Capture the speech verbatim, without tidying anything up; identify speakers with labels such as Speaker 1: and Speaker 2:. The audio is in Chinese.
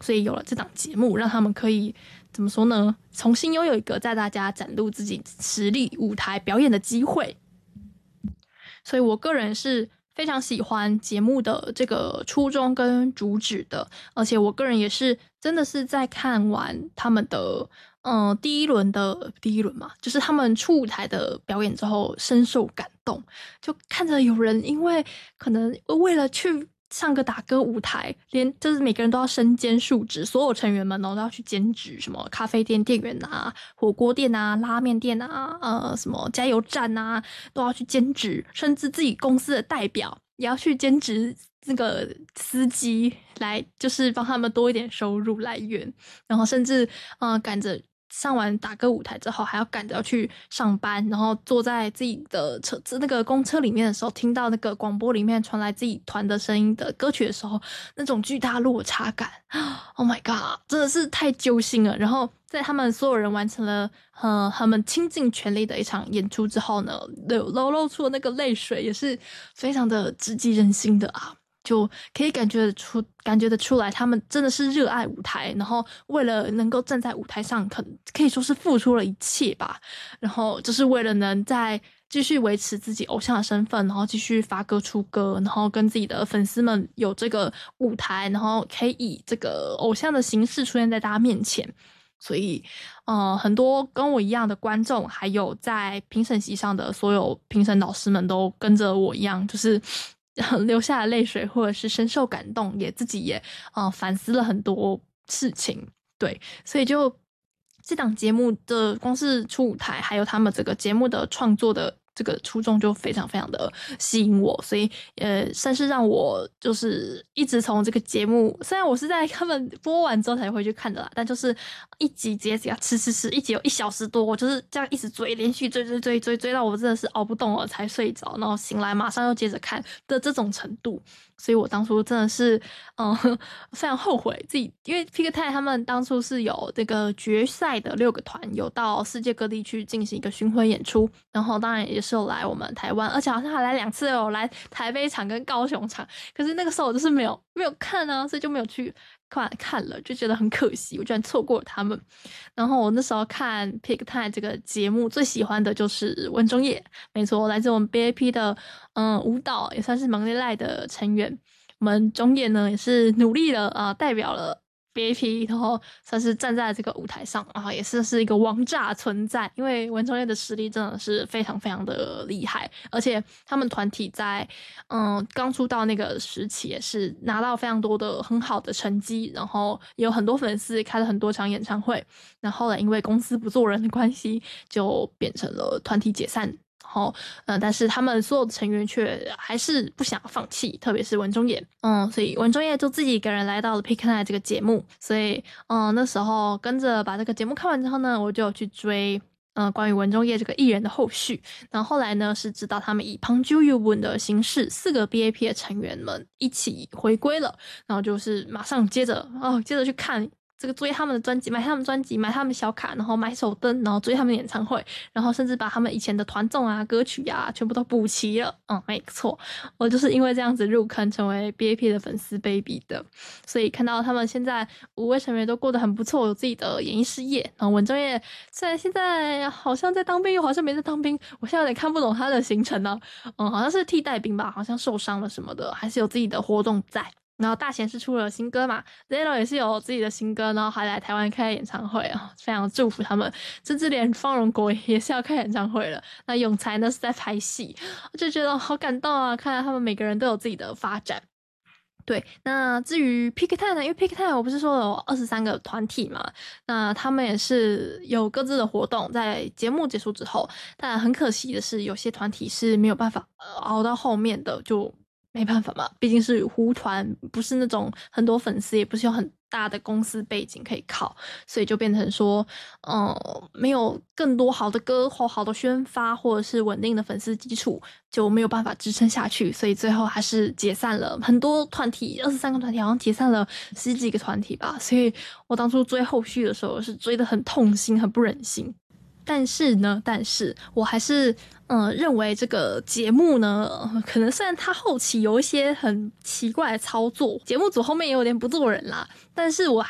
Speaker 1: 所以有了这档节目，让他们可以怎么说呢？重新拥有一个在大家展露自己实力、舞台表演的机会。所以我个人是非常喜欢节目的这个初衷跟主旨的，而且我个人也是真的是在看完他们的嗯第一轮的第一轮嘛，就是他们出舞台的表演之后深受感动，就看着有人因为可能为了去上个打歌舞台，连就是每个人都要身兼数职，所有成员们都要去兼职，什么咖啡店店员啊、火锅店啊、拉面店啊、呃什么加油站啊，都要去兼职，甚至自己公司的代表也要去兼职这个司机，来就是帮他们多一点收入来源，然后甚至呃赶着上完打歌舞台之后，还要赶着要去上班，然后坐在自己的车那个公车里面的时候，听到那个广播里面传来自己团的声音的歌曲的时候，那种巨大落差感 ，Oh my god， 真的是太揪心了。然后在他们所有人完成了呃他们倾尽全力的一场演出之后呢，流流露出的那个泪水也是非常的直击人心的啊。就可以感觉得出，感觉得出来，他们真的是热爱舞台，然后为了能够站在舞台上，可可以说是付出了一切吧。然后就是为了能在继续维持自己偶像的身份，然后继续发歌出歌，然后跟自己的粉丝们有这个舞台，然后可以以这个偶像的形式出现在大家面前。所以，呃，很多跟我一样的观众，还有在评审席上的所有评审老师们都跟着我一样，就是流下了泪水，或者是深受感动，也自己也呃反思了很多事情。对，所以就这档节目的光是出舞台，还有他们这个节目的创作的这个初衷就非常非常的吸引我，所以呃，算是让我就是一直从这个节目，虽然我是在他们播完之后才回去看的啦，但就是一集直接给它吃吃吃，一集有一小时多，我就是这样一直追，连续追追追追追到我真的是熬不动了才睡着，然后醒来马上又接着看的这种程度。所以我当初真的是嗯非常后悔自己，因为 Peaktime 他们当初是有这个决赛的六个团有到世界各地去进行一个巡回演出，然后当然也是有来我们台湾，而且好像还来两次，有来台北场跟高雄场，可是那个时候我就是没有没有看啊，所以就没有去看看了，就觉得很可惜，我居然错过了他们。然后我那时候看 Peaktime 这个节目最喜欢的就是文中叶，没错，来自我们 B A P 的嗯舞蹈，也算是 Monday 的成员。我们中叶呢也是努力了啊、呃，代表了 B A P， 然后算是站在这个舞台上啊，也是是一个王炸存在。因为文中叶的实力真的是非常非常的厉害，而且他们团体在嗯刚出道那个时期也是拿到非常多的很好的成绩，然后也有很多粉丝，开了很多场演唱会。然后后来因为公司不做人的关系，就变成了团体解散。然后，嗯，但是他们所有的成员却还是不想放弃，特别是文中叶，嗯，所以文中叶就自己一个人来到了 Peaktime 这个节目，所以，嗯，那时候跟着把这个节目看完之后呢，我就去追，嗯，关于文中叶这个艺人的后续。然后后来呢，是知道他们以 Pangju 的形式，四个 B A P 的成员们一起回归了，然后就是马上接着，哦，接着去看。这个追他们的专辑，买他们专辑，买他们小卡，然后买手灯，然后追他们演唱会，然后甚至把他们以前的团综啊、歌曲啊全部都补齐了。嗯，没错，我就是因为这样子入坑成为 B A P 的粉丝 baby 的，所以看到他们现在五位成员都过得很不错，有自己的演艺事业。然后文中叶虽然现在好像在当兵，又好像没在当兵，我现在有点看不懂他的行程呢、啊。嗯，好像是替代兵吧，好像受伤了什么的，还是有自己的活动在。然后大贤是出了新歌嘛 ，Zero 也是有自己的新歌，然后还来台湾开演唱会啊，非常祝福他们。甚至连方荣国也是要开演唱会了。那永才呢是在拍戏，我就觉得好感动啊！看到他们每个人都有自己的发展。对，那至于 Peaktime 呢，因为 Peaktime 我不是说有二十三个团体嘛，那他们也是有各自的活动，在节目结束之后，但很可惜的是，有些团体是没有办法、呃、熬到后面的，就。没办法嘛，毕竟是胡团，不是那种很多粉丝，也不是有很大的公司背景可以靠，所以就变成说，嗯，没有更多好的歌或好的宣发，或者是稳定的粉丝基础，就没有办法支撑下去，所以最后还是解散了。很多团体，二十三个团体好像解散了十几个团体吧，所以我当初追后续的时候是追得很痛心，很不忍心。但是呢，但是我还是嗯、呃、认为这个节目呢、呃，可能虽然它后期有一些很奇怪的操作，节目组后面也有点不做人啦，但是我还